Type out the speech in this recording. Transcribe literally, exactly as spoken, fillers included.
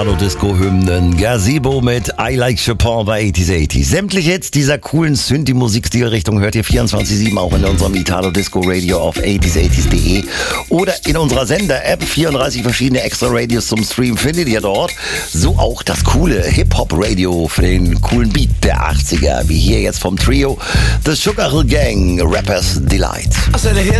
Italo-Disco-Hymnen. Gazebo mit I Like Chopin bei achtziger achtzig. Sämtliche Hits dieser coolen Synthi-Musikstilrichtung hört ihr vierundzwanzig sieben auch in unserem Italo-Disco-Radio auf achtziger achtzig punkt de oder in unserer Sender-App. vierunddreißig verschiedene Extra-Radios zum Stream findet ihr dort. So auch das coole Hip-Hop-Radio für den coolen Beat der achtziger, wie hier jetzt vom Trio The Sugar Hill Gang, Rappers Delight. I said, here